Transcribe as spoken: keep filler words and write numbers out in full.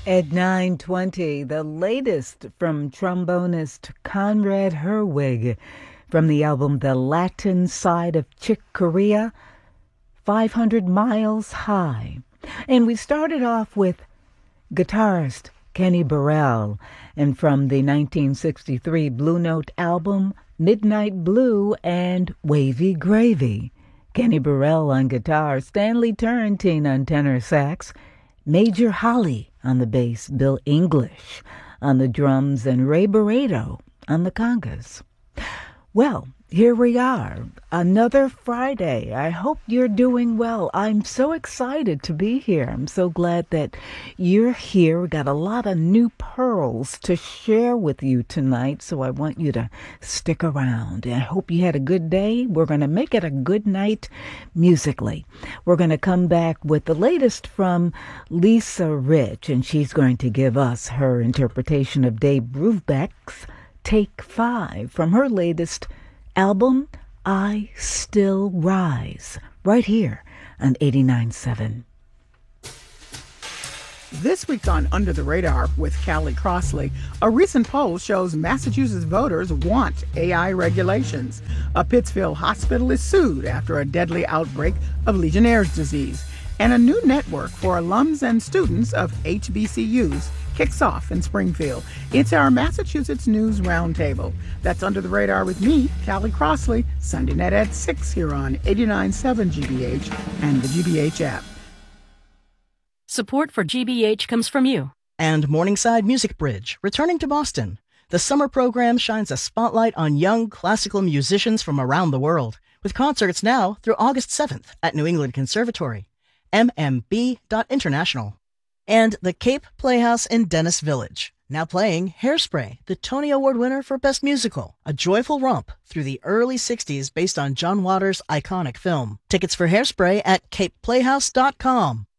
At nine twenty, the latest from trombonist Conrad Herwig from the album The Latin Side of Chick Corea, five hundred Miles High. And we started off with guitarist Kenny Burrell, and from the nineteen sixty-three Blue Note album, Midnight Blue and Wavy Gravy. Kenny Burrell on guitar, Stanley Turrentine on tenor sax, Major Holly on the bass, Bill English on the drums, and Ray Barreto on the congas. Well, here we are, another Friday. I hope you're doing well. I'm so excited to be here. I'm so glad that you're here. We got a lot of new pearls to share with you tonight, so I want you to stick around. I hope you had a good day. We're going to make it a good night musically. We're going to come back with the latest from Lisa Rich, and she's going to give us her interpretation of Dave Brubeck's Take Five from her latest album, I Still Rise, right here on eighty-nine point seven. This week on Under the Radar with Callie Crossley, a recent poll shows Massachusetts voters want A I regulations. A Pittsfield hospital is sued after a deadly outbreak of Legionnaire's disease. And a new network for alums and students of H B C Us kicks off in Springfield. It's our Massachusetts News Roundtable. That's Under the Radar with me, Callie Crossley, Sunday night at six here on eighty-nine point seven G B H and the G B H app. Support for G B H comes from you. And Morningside Music Bridge, returning to Boston. The summer program shines a spotlight on young classical musicians from around the world, with concerts now through August seventh at New England Conservatory. M M B dot international. And the Cape Playhouse in Dennis Village, now playing Hairspray, the Tony Award winner for Best Musical, a joyful romp through the early sixties based on John Waters' iconic film. Tickets for Hairspray at cape playhouse dot com.